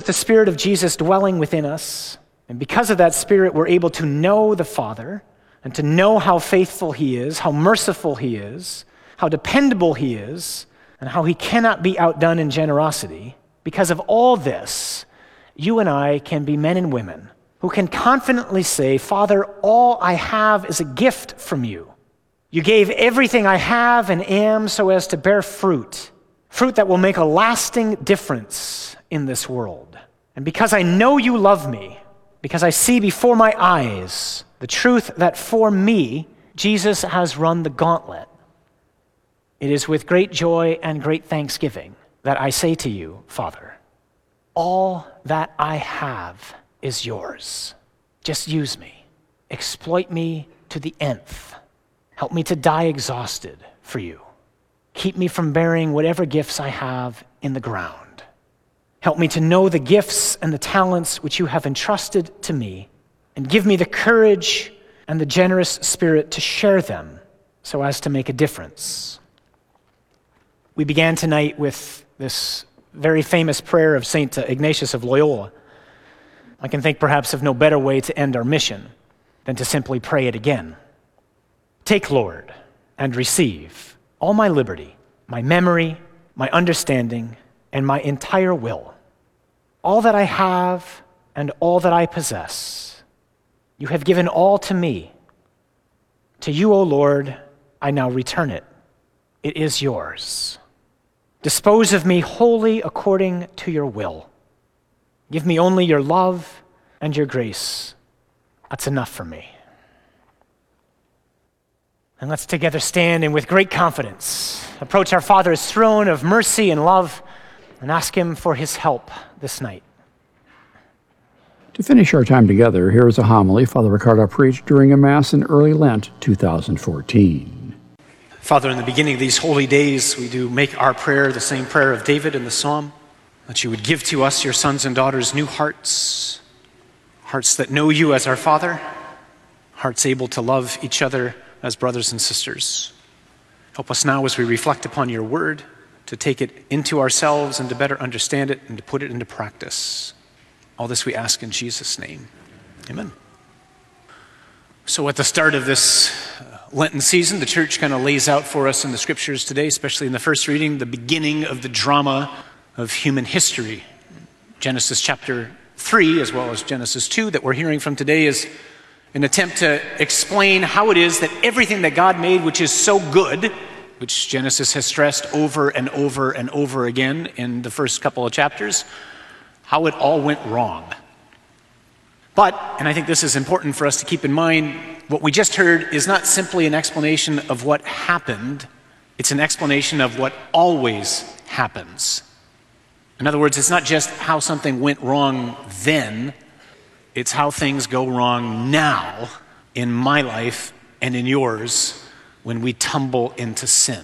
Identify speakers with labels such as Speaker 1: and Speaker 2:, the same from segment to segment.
Speaker 1: the Spirit of Jesus dwelling within us, and because of that Spirit, we're able to know the Father and to know how faithful he is, how merciful he is, how dependable he is, and how he cannot be outdone in generosity. Because of all this, you and I can be men and women who can confidently say, Father, all I have is a gift from you. You gave everything I have and am so as to bear fruit that will make a lasting difference in this world. And because I know you love me, because I see before my eyes the truth that for me, Jesus has run the gauntlet, it is with great joy and great thanksgiving that I say to you, Father, all that I have is yours. Just use me. Exploit me to the nth. Help me to die exhausted for you. Keep me from burying whatever gifts I have in the ground. Help me to know the gifts and the talents which you have entrusted to me, and give me the courage and the generous spirit to share them so as to make a difference. We began tonight with this very famous prayer of St. Ignatius of Loyola. I can think perhaps of no better way to end our mission than to simply pray it again. Take, Lord, and receive all my liberty, my memory, my understanding, and my entire will. All that I have and all that I possess, you have given all to me. To you, O Lord, I now return it. It is yours. Dispose of me wholly according to your will. Give me only your love and your grace. That's enough for me. And let's together stand and with great confidence approach our Father's throne of mercy and love and ask him for his help this night.
Speaker 2: To finish our time together, here is a homily Father Ricardo preached during a Mass in early Lent 2014.
Speaker 1: Father, in the beginning of these holy days, we do make our prayer the same prayer of David in the Psalm, that you would give to us, your sons and daughters, new hearts, hearts that know you as our Father, hearts able to love each other as brothers and sisters. Help us now as we reflect upon your word to take it into ourselves and to better understand it and to put it into practice. All this we ask in Jesus' name. Amen. So at the start of this Lenten season, the church kind of lays out for us in the scriptures today, especially in the first reading, the beginning of the drama of human history. Genesis chapter 3, as well as Genesis 2, that we're hearing from today, is an attempt to explain how it is that everything that God made, which is so good, which Genesis has stressed over and over and over again in the first couple of chapters, how it all went wrong. But, and I think this is important for us to keep in mind, what we just heard is not simply an explanation of what happened, it's an explanation of what always happens. In other words, it's not just how something went wrong then, it's how things go wrong now in my life and in yours when we tumble into sin.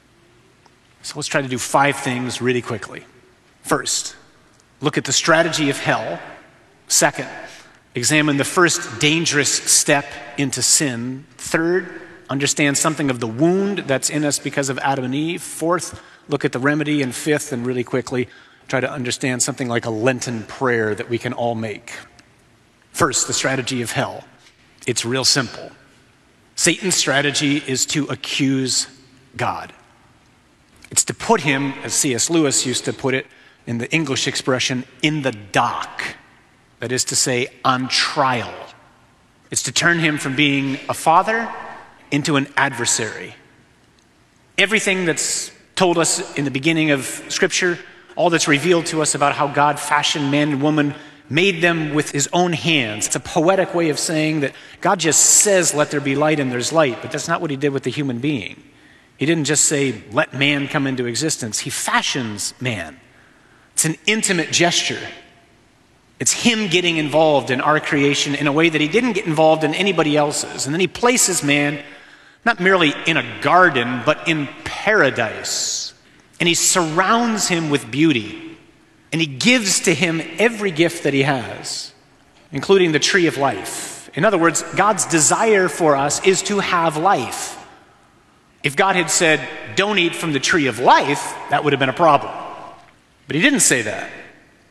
Speaker 1: So let's try to do 5 things really quickly. First, look at the strategy of hell. Second, examine the first dangerous step into sin. Third, understand something of the wound that's in us because of Adam and Eve. Fourth, look at the remedy. And fifth, and really quickly, try to understand something like a Lenten prayer that we can all make. First, the strategy of hell. It's real simple. Satan's strategy is to accuse God. It's to put him, as C.S. Lewis used to put it in the English expression, in the dock. That is to say, on trial. It's to turn him from being a father into an adversary. Everything that's told us in the beginning of Scripture, all that's revealed to us about how God fashioned man and woman, made them with his own hands. It's a poetic way of saying that God just says, let there be light, and there's light, but that's not what he did with the human being. He didn't just say, let man come into existence. He fashions man. It's an intimate gesture. It's him getting involved in our creation in a way that he didn't get involved in anybody else's. And then he places man not merely in a garden, but in paradise. And he surrounds him with beauty. And he gives to him every gift that he has, including the tree of life. In other words, God's desire for us is to have life. If God had said, don't eat from the tree of life, that would have been a problem. But he didn't say that.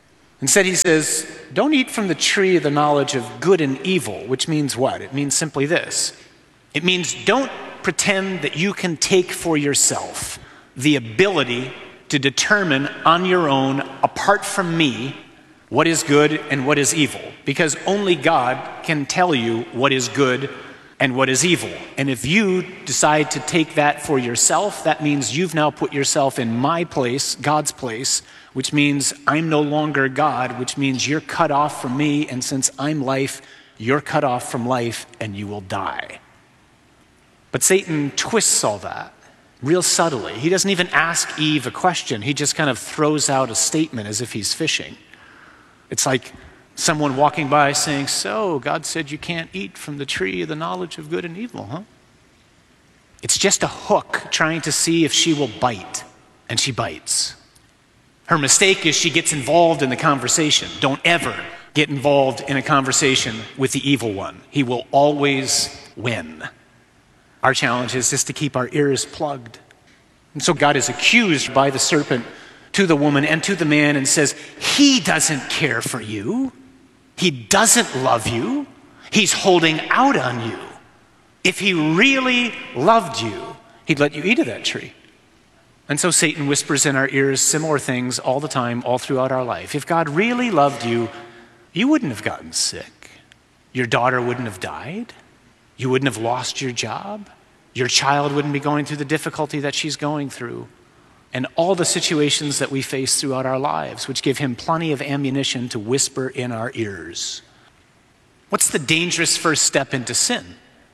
Speaker 1: Instead, he says, don't eat from the tree of the knowledge of good and evil, which means what? It means simply this. It means don't pretend that you can take for yourself the ability to determine on your own, apart from me, what is good and what is evil. Because only God can tell you what is good and what is evil. And if you decide to take that for yourself, that means you've now put yourself in my place, God's place, which means I'm no longer God, which means you're cut off from me, and since I'm life, you're cut off from life, and you will die. But Satan twists all that real subtly. He doesn't even ask Eve a question. He just kind of throws out a statement as if he's fishing. It's like someone walking by saying, so, God said you can't eat from the tree of the knowledge of good and evil, huh? It's just a hook trying to see if she will bite, and she bites. Her mistake is she gets involved in the conversation. Don't ever get involved in a conversation with the evil one. He will always win. Our challenge is just to keep our ears plugged. And so God is accused by the serpent to the woman and to the man and says, he doesn't care for you. He doesn't love you. He's holding out on you. If he really loved you, he'd let you eat of that tree. And so Satan whispers in our ears similar things all the time, all throughout our life. If God really loved you, you wouldn't have gotten sick. Your daughter wouldn't have died. You wouldn't have lost your job. Your child wouldn't be going through the difficulty that she's going through. And all the situations that we face throughout our lives, which give him plenty of ammunition to whisper in our ears. What's the dangerous first step into sin?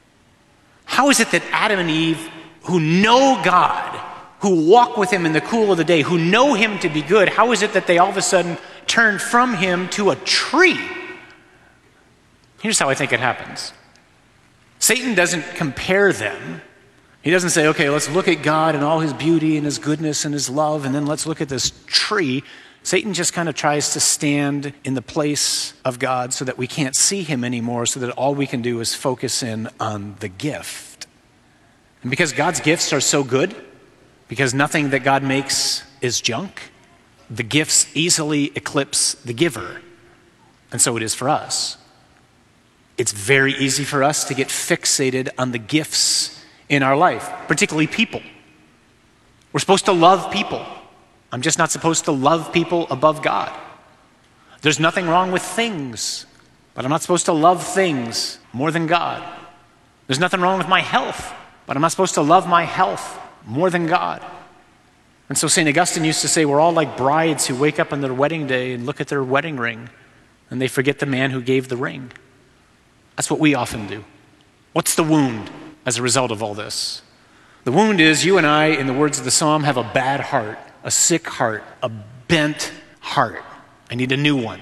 Speaker 1: How is it that Adam and Eve, who know God, who walk with him in the cool of the day, who know him to be good, how is it that they all of a sudden turn from him to a tree? Here's how I think it happens. Satan doesn't compare them. He doesn't say, okay, let's look at God and all his beauty and his goodness and his love, and then let's look at this tree. Satan just kind of tries to stand in the place of God so that we can't see him anymore, so that all we can do is focus in on the gift. And because God's gifts are so good, because nothing that God makes is junk, the gifts easily eclipse the giver. And so it is for us. It's very easy for us to get fixated on the gifts in our life, particularly people. We're supposed to love people. I'm just not supposed to love people above God. There's nothing wrong with things, but I'm not supposed to love things more than God. There's nothing wrong with my health, but I'm not supposed to love my health more than God. And so St. Augustine used to say, we're all like brides who wake up on their wedding day and look at their wedding ring, and they forget the man who gave the ring. That's what we often do. What's the wound as a result of all this? The wound is you and I, in the words of the psalm, have a bad heart, a sick heart, a bent heart. I need a new one.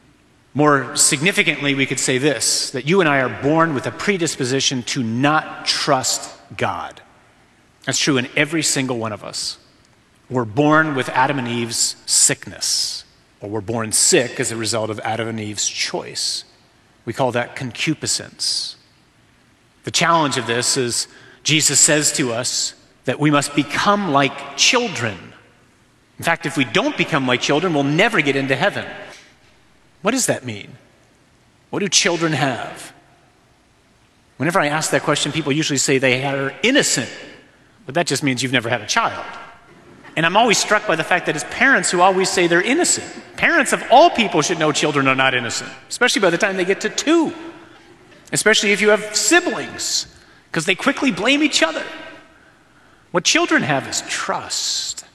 Speaker 1: More significantly, we could say this, that you and I are born with a predisposition to not trust God. That's true in every single one of us. We're born with Adam and Eve's sickness, or we're born sick as a result of Adam and Eve's choice. We call that concupiscence. The challenge of this is Jesus says to us that we must become like children. In fact, if we don't become like children, we'll never get into heaven. What does that mean? What do children have? Whenever I ask that question, people usually say they are innocent, but that just means you've never had a child. And I'm always struck by the fact that it's parents who always say they're innocent. Parents of all people should know children are not innocent, especially by the time they get to 2. Especially if you have siblings, because they quickly blame each other. What children have is trust.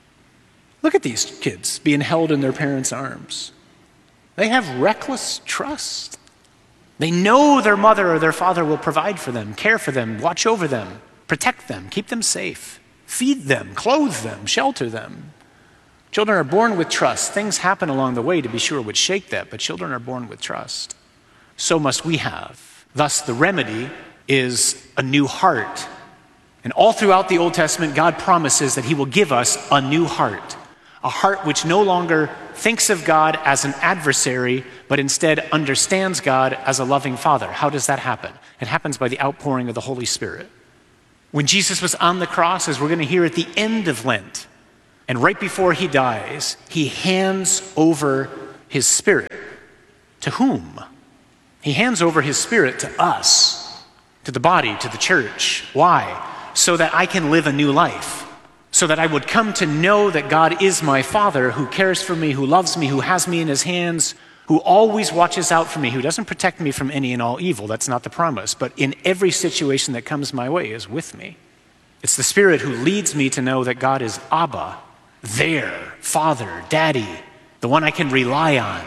Speaker 1: Look at these kids being held in their parents' arms. They have reckless trust. They know their mother or their father will provide for them, care for them, watch over them, protect them, keep them safe, feed them, clothe them, shelter them. Children are born with trust. Things happen along the way, to be sure, which shake that, but children are born with trust. So must we have. Thus, the remedy is a new heart. And all throughout the Old Testament, God promises that he will give us a new heart. A heart which no longer thinks of God as an adversary, but instead understands God as a loving Father. How does that happen? It happens by the outpouring of the Holy Spirit. When Jesus was on the cross, as we're going to hear at the end of Lent, and right before he dies, he hands over his Spirit. To whom? He hands over his Spirit to us, to the body, to the church. Why? So that I can live a new life. So that I would come to know that God is my Father, who cares for me, who loves me, who has me in his hands, who always watches out for me, who doesn't protect me from any and all evil. That's not the promise. But in every situation that comes my way is with me. It's the Spirit who leads me to know that God is Abba, there, Father, Daddy, the one I can rely on.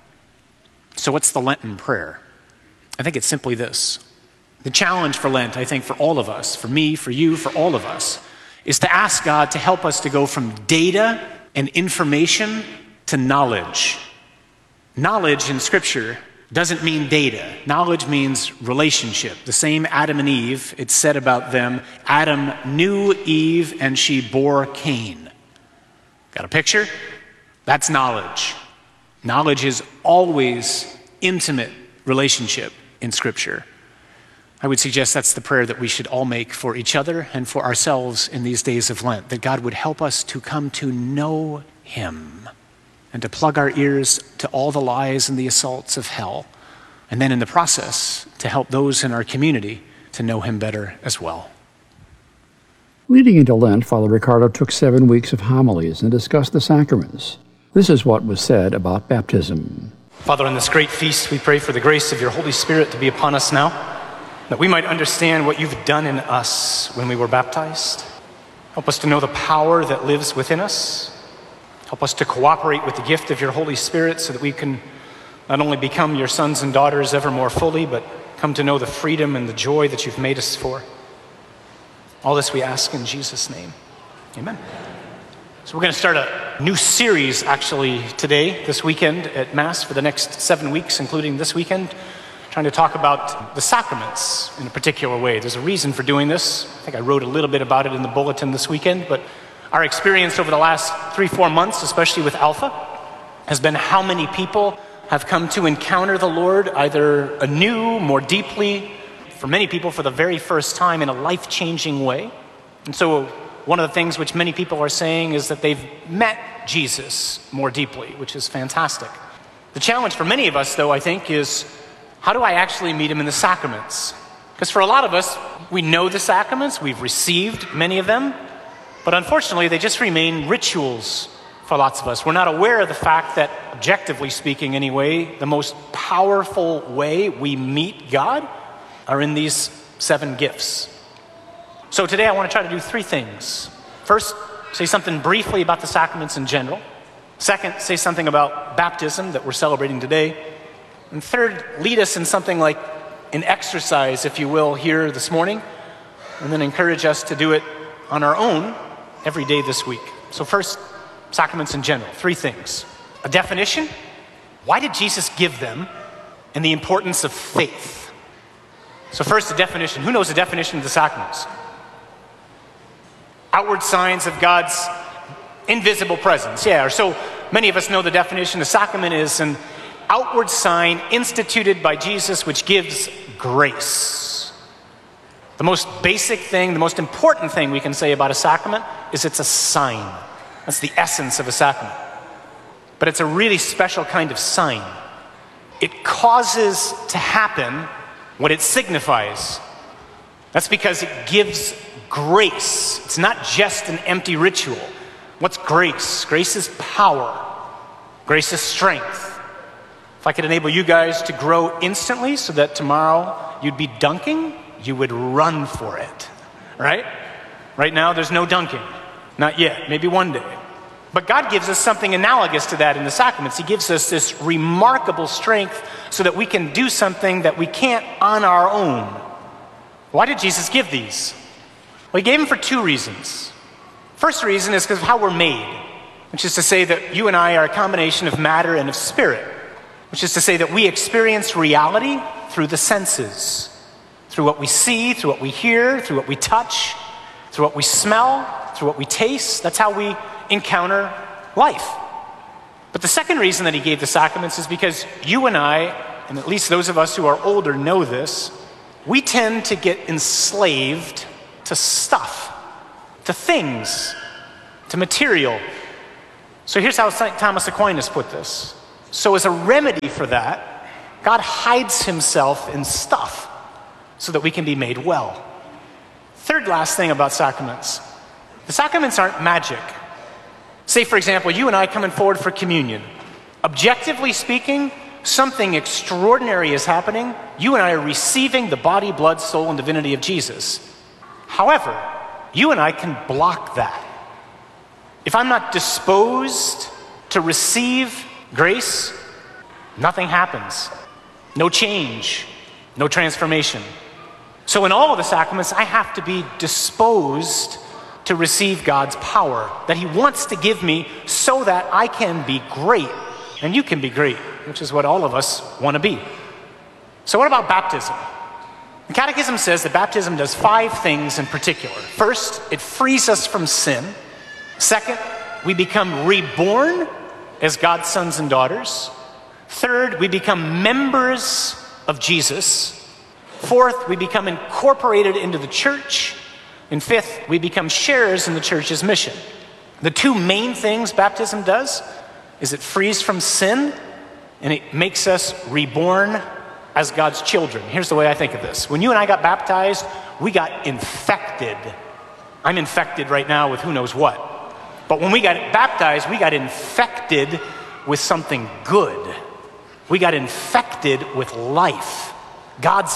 Speaker 1: So what's the Lenten prayer? I think it's simply this. The challenge for Lent, I think for all of us, for me, for you, for all of us, is to ask God to help us to go from data and information to knowledge. Knowledge in Scripture doesn't mean data. Knowledge means relationship. The same Adam and Eve, it's said about them, Adam knew Eve and she bore Cain. Got a picture? That's knowledge. Knowledge is always intimate relationship in Scripture. I would suggest that's the prayer that we should all make for each other and for ourselves in these days of Lent, that God would help us to come to know him and to plug our ears to all the lies and the assaults of hell, and then in the process to help those in our community to know him better as well.
Speaker 2: Leading into Lent, Father Riccardo took 7 weeks of homilies and discussed the sacraments. This is what was said about baptism.
Speaker 1: Father, on this great feast, we pray for the grace of your Holy Spirit to be upon us now, that we might understand what you've done in us when we were baptized. Help us to know the power that lives within us. Help us to cooperate with the gift of your Holy Spirit so that we can not only become your sons and daughters ever more fully, but come to know the freedom and the joy that you've made us for. All this we ask in Jesus' name. Amen. So we're going to start a new series actually today, this weekend at Mass for the next 7 weeks, including this weekend, trying to talk about the sacraments in a particular way. There's a reason for doing this. I think I wrote a little bit about it in the bulletin this weekend, but our experience over the last 3-4 months, especially with Alpha, has been how many people have come to encounter the Lord either anew, more deeply, for many people for the very first time in a life-changing way. And so one of the things which many people are saying is that they've met Jesus more deeply, which is fantastic. The challenge for many of us, though, I think, is how do I actually meet him in the sacraments? Because for a lot of us, we know the sacraments, we've received many of them, but unfortunately, they just remain rituals for lots of us. We're not aware of the fact that, objectively speaking anyway, the most powerful way we meet God are in these 7 gifts. So today I want to try to do 3 things. First, say something briefly about the sacraments in general. Second, say something about baptism that we're celebrating today. And third, lead us in something like an exercise, if you will, here this morning, and then encourage us to do it on our own every day this week. So first, sacraments in general, 3 things. A definition, why did Jesus give them, and the importance of faith. So first, a definition. Who knows the definition of the sacraments? Outward signs of God's invisible presence. Yeah, or so many of us know the definition. The sacrament is an outward sign instituted by Jesus which gives grace. The most basic thing, the most important thing we can say about a sacrament is it's a sign. That's the essence of a sacrament. But it's a really special kind of sign. It causes to happen what it signifies. That's because it gives grace. It's not just an empty ritual. What's grace? Grace is power. Grace is strength. If I could enable you guys to grow instantly so that tomorrow you'd be dunking, you would run for it, right? Right now, there's no dunking. Not yet, maybe one day. But God gives us something analogous to that in the sacraments. He gives us this remarkable strength so that we can do something that we can't on our own. Why did Jesus give these? Well, he gave them for 2 reasons. First reason is because of how we're made, which is to say that you and I are a combination of matter and of spirit, which is to say that we experience reality through the senses, through what we see, through what we hear, through what we touch, through what we smell, through what we taste. That's how we encounter life. But the second reason that he gave the sacraments is because you and I, and at least those of us who are older know this, we tend to get enslaved to stuff, to things, to material. So here's how St. Thomas Aquinas put this. So as a remedy for that, God hides himself in stuff so that we can be made well. Third last thing about sacraments. The sacraments aren't magic. Say, for example, you and I coming forward for communion. Objectively speaking, something extraordinary is happening. You and I are receiving the body, blood, soul, and divinity of Jesus. However, you and I can block that. If I'm not disposed to receive grace, nothing happens. No change, no transformation. So in all of the sacraments, I have to be disposed to receive God's power that he wants to give me so that I can be great and you can be great, which is what all of us want to be. So what about baptism? The Catechism says that baptism does 5 things in particular. First, it frees us from sin. Second, we become reborn as God's sons and daughters. Third, we become members of Jesus. Fourth, we become incorporated into the church. And fifth, we become sharers in the church's mission. The 2 main things baptism does is it frees from sin and it makes us reborn as God's children. Here's the way I think of this. When you and I got baptized, we got infected. I'm infected right now with who knows what. But when we got baptized, we got infected with something good. We got infected with life, God's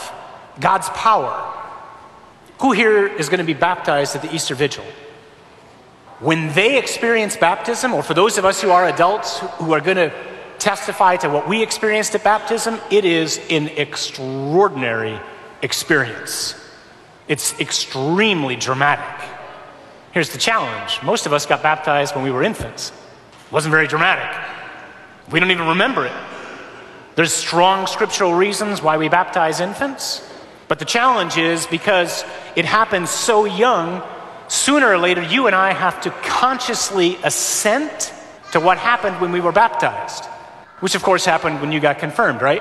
Speaker 1: power. Who here is going to be baptized at the Easter Vigil? When they experience baptism, or for those of us who are adults who are going to testify to what we experienced at baptism, it is an extraordinary experience. It's extremely dramatic. Here's the challenge. Most of us got baptized when we were infants. It wasn't very dramatic. We don't even remember it. There's strong scriptural reasons why we baptize infants, but the challenge is because it happens so young, sooner or later you and I have to consciously assent to what happened when we were baptized, which of course happened when you got confirmed, right?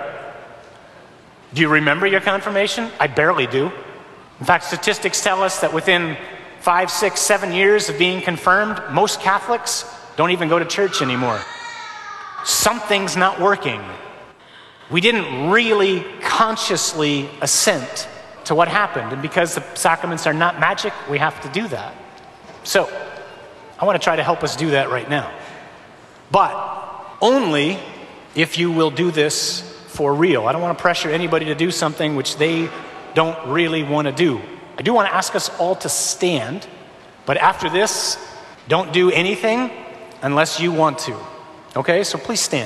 Speaker 1: Do you remember your confirmation? I barely do. In fact, statistics tell us that within 5, 6, 7 years of being confirmed, most Catholics don't even go to church anymore. Something's not working. We didn't really consciously assent to what happened. And because the sacraments are not magic, we have to do that. So, I want to try to help us do that right now. But only if you will do this for real. I don't want to pressure anybody to do something which they don't really want to do. I do want to ask us all to stand, but after this, don't do anything unless you want to. Okay, so please stand.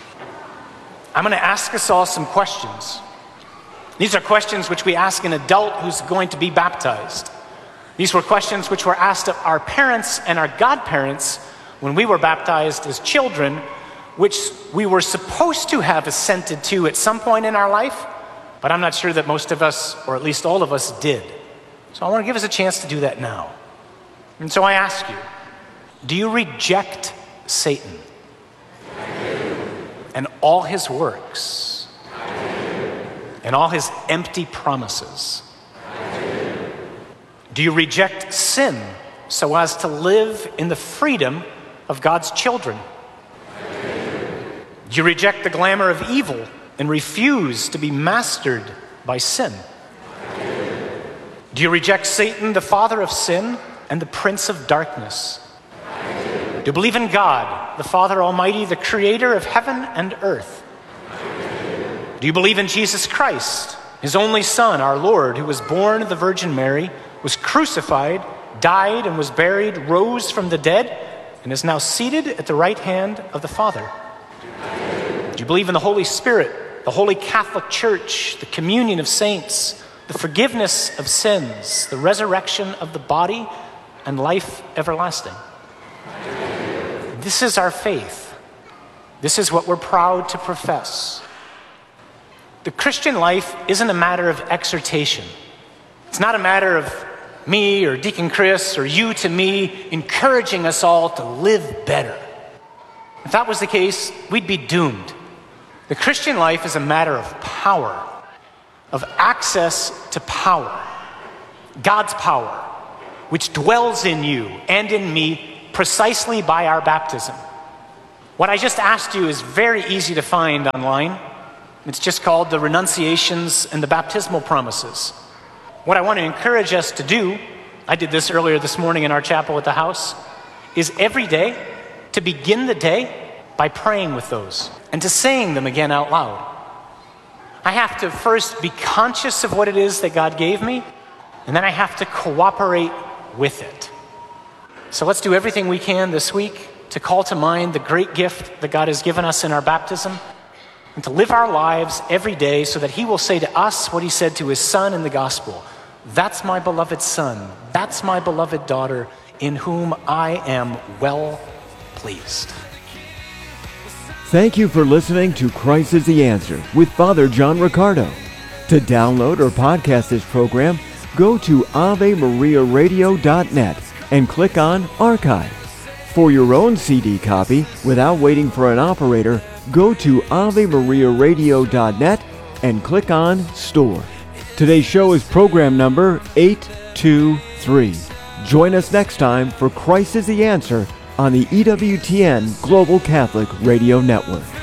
Speaker 1: I'm going to ask us all some questions. These are questions which we ask an adult who's going to be baptized. These were questions which were asked of our parents and our godparents when we were baptized as children, which we were supposed to have assented to at some point in our life, but I'm not sure that most of us, or at least all of us, did. So I want to give us a chance to do that now. And so I ask you, do you reject Satan and all his works and all his empty promises? Do you reject sin so as to live in the freedom of God's children? Do you reject the glamour of evil and refuse to be mastered by sin? Do you reject Satan, the father of sin, and the prince of darkness? Do you believe in God, the Father Almighty, the creator of heaven and earth? Do you believe in Jesus Christ, his only Son, our Lord, who was born of the Virgin Mary, was crucified, died, and was buried, rose from the dead, and is now seated at the right hand of the Father? Do you believe in the Holy Spirit, the Holy Catholic Church, the communion of saints, the forgiveness of sins, the resurrection of the body, and life everlasting? This is our faith. This is what we're proud to profess. The Christian life isn't a matter of exhortation. It's not a matter of me or Deacon Chris or you to me encouraging us all to live better. If that was the case, we'd be doomed. The Christian life is a matter of power, of access to power. God's power, which dwells in you and in me precisely by our baptism. What I just asked you is very easy to find online. It's just called the Renunciations and the Baptismal Promises. What I want to encourage us to do, I did this earlier this morning in our chapel at the house, is every day to begin the day by praying with those and to saying them again out loud. I have to first be conscious of what it is that God gave me, and then I have to cooperate with it. So let's do everything we can this week to call to mind the great gift that God has given us in our baptism, and to live our lives every day so that he will say to us what he said to his son in the gospel. That's my beloved son. That's my beloved daughter, in whom I am well pleased.
Speaker 3: Thank you for listening to Christ is the Answer with Father John Riccardo. To download or podcast this program, go to AveMariaRadio.net and click on Archive. For your own CD copy, without waiting for an operator, go to AveMariaRadio.net and click on Store. Today's show is program number 823. Join us next time for Christ is the Answer on the EWTN Global Catholic Radio Network.